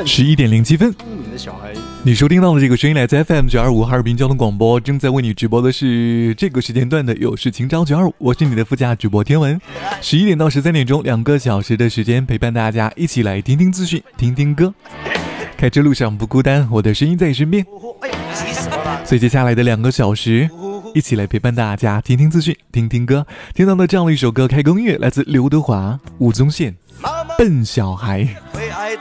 11:07，你收听到的这个声音来自 FM925 哈尔滨交通广播，正在为你直播的是这个时间段的有事情找925，我是你的副驾主播天文。11点到13点钟，2个小时的时间陪伴大家一起来听听资讯，听听歌。开车路上不孤单，我的声音在身边。所以接下来的2个小时，一起来陪伴大家听听资讯，听听歌。听到的这样的一首歌开工乐，来自刘德华、吴宗宪，笨小孩。